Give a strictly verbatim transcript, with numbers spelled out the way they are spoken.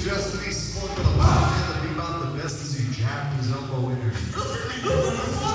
suggest any sport with a left hand to be about the best as he jabbed his elbow in here.